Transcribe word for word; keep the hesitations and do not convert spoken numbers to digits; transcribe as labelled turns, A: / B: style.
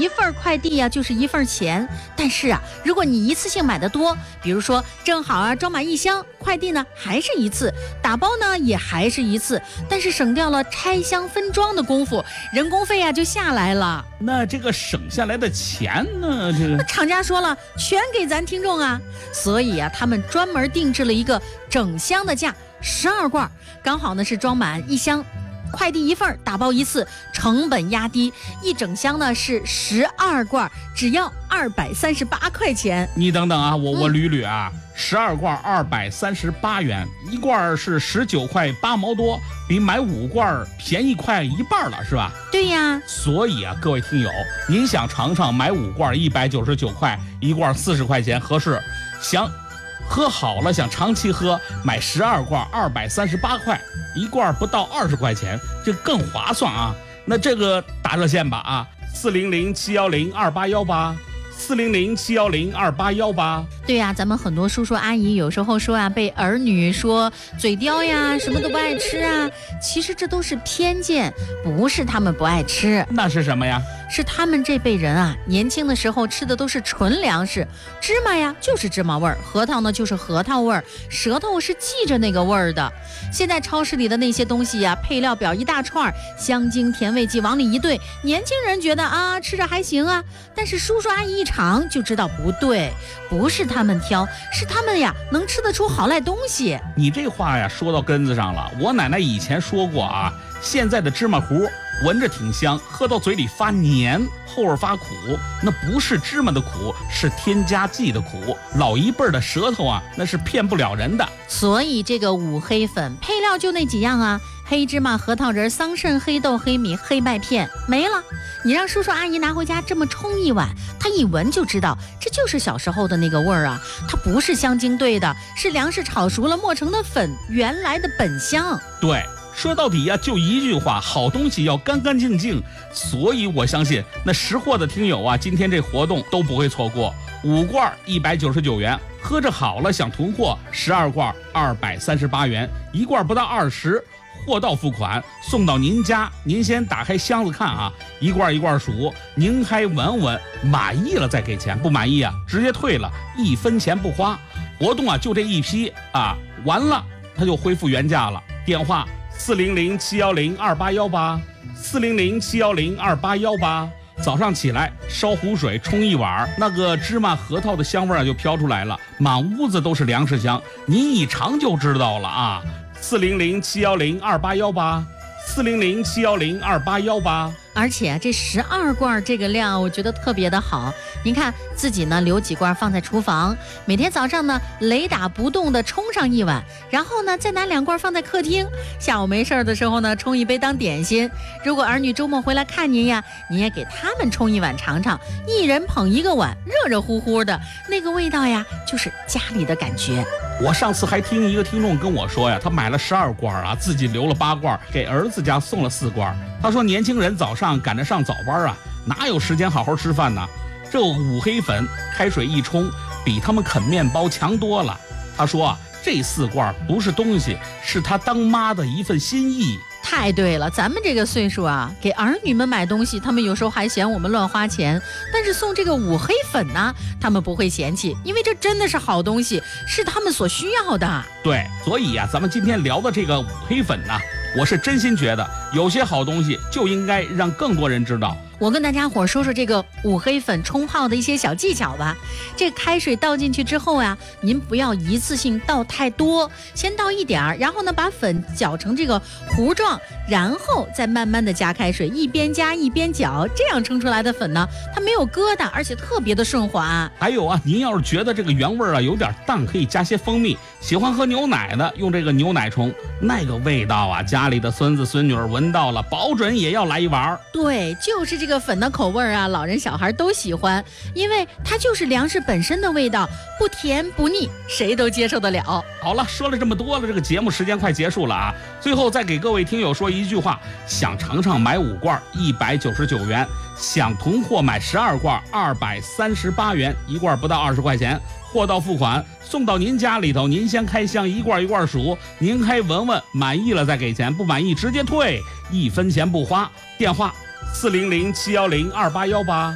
A: 一份快递呀、啊、就是一份钱。但是啊，如果你一次性买的多，比如说正好啊装满一箱，快递呢还是一次，打包呢也还是一次，但是省掉了拆箱分装的功夫，人工费啊就下来了。
B: 那这个省下来的钱呢？这个
A: 厂家说了，全给咱听众啊，所以啊，他们专门定制了一个整箱的价，十二罐，刚好呢是装满一箱。快递一份，打包一次，成本压低，一整箱呢是十二罐，只要二百三十八块钱。
B: 你等等啊，我我捋捋啊，十二罐二百三十八元，一罐是十九块八毛多，比买五罐便宜快一半了，是吧？
A: 对呀。
B: 所以啊，各位听友，您想尝尝买五罐一百九十九块，一罐四十块钱合适？想喝好了想长期喝，买十二罐二百三十八块，一罐不到二十块钱，这更划算啊！那这个打热线吧啊，四零零七幺零二八幺八，四零零七幺零二八幺八。
A: 对呀、啊，咱们很多叔叔阿姨有时候说啊，被儿女说嘴刁呀，什么都不爱吃啊，其实这都是偏见，不是他们不爱吃，
B: 那是什么呀？
A: 是他们这辈人啊，年轻的时候吃的都是纯粮食，芝麻呀就是芝麻味儿，核桃呢就是核桃味儿，舌头是记着那个味儿的。现在超市里的那些东西呀，配料表一大串，香精甜味剂往里一兑，年轻人觉得啊吃着还行啊，但是叔叔阿姨一尝就知道不对，不是他们挑，是他们呀能吃得出好赖东西。
B: 你这话呀说到根子上了，我奶奶以前说过啊，现在的芝麻糊闻着挺香，喝到嘴里发黏，后味发苦，那不是芝麻的苦，是添加剂的苦。老一辈的舌头啊，那是骗不了人的。
A: 所以这个五黑粉配料就那几样啊，黑芝麻、核桃仁、桑葚、黑豆、黑米、黑麦片，没了。你让叔叔阿姨拿回家这么冲一碗，他一闻就知道这就是小时候的那个味儿啊，它不是香精兑的，是粮食炒熟了磨成的粉，原来的本香。
B: 对，说到底呀、啊，就一句话，好东西要干干净净。所以我相信那识货的听友啊，今天这活动都不会错过。五罐一百九十九元，喝着好了想囤货，十二罐二百三十八元，一罐不到二十。货到付款，送到您家，您先打开箱子看啊，一罐一罐数，您还闻闻，满意了再给钱，不满意啊直接退了，一分钱不花。活动啊就这一批啊，完了它就恢复原价了。电话四零零七幺零二八幺八，四零零七幺零二八幺八。早上起来烧壶水冲一碗，那个芝麻核桃的香味儿就飘出来了，满屋子都是粮食香，您一尝就知道了啊。四零零七幺零二八幺八，四零零七幺零二八幺八。
A: 而且这十二罐这个量，我觉得特别的好。您看自己呢留几罐放在厨房，每天早上呢雷打不动的冲上一碗，然后呢再拿两罐放在客厅，下午没事的时候呢冲一杯当点心。如果儿女周末回来看您呀，您也给他们冲一碗尝尝，一人捧一个碗，热热乎乎的，那个味道呀就是家里的感觉。
B: 我上次还听一个听众跟我说呀，他买了十二罐啊，自己留了八罐，给儿子家送了四罐。他说年轻人早上赶着上早班啊，哪有时间好好吃饭呢？这五黑粉开水一冲，比他们啃面包强多了。他说啊，这四罐不是东西，是他当妈的一份心意。
A: 太对了，咱们这个岁数啊，给儿女们买东西，他们有时候还嫌我们乱花钱，但是送这个五黑粉呢，他们不会嫌弃，因为这真的是好东西，是他们所需要的。
B: 对，所以呀、啊，咱们今天聊的这个五黑粉呢、啊，我是真心觉得有些好东西就应该让更多人知道。
A: 我跟大家伙说说这个五黑粉冲泡的一些小技巧吧。这开水倒进去之后呀、啊，您不要一次性倒太多，先倒一点儿，然后呢把粉搅成这个糊状，然后再慢慢的加开水，一边加一边搅，这样冲出来的粉呢，它没有疙瘩，而且特别的顺滑。
B: 还有啊，您要是觉得这个原味啊有点淡，可以加些蜂蜜。喜欢喝牛奶的，用这个牛奶冲，那个味道啊，家里的孙子孙女闻到了，保准也要来一碗。
A: 对，就是这个粉的口味啊，老人小孩都喜欢，因为它就是粮食本身的味道，不甜不腻，谁都接受得了。
B: 好了，说了这么多了，这个节目时间快结束了啊！最后再给各位听友说一句话：想尝尝买五罐一百九十九元，想囤货买十二罐二百三十八元，一罐不到二十块钱，货到付款，送到您家里头，您先开箱，一罐一罐数，您还闻闻，满意了再给钱，不满意直接退，一分钱不花。电话四零零七幺零二八幺八。